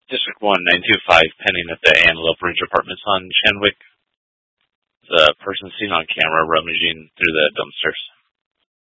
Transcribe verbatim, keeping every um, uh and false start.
District one nine two five, pending at the Antelope Ridge Apartments on Chenwick. The person seen on camera rummaging through the dumpsters.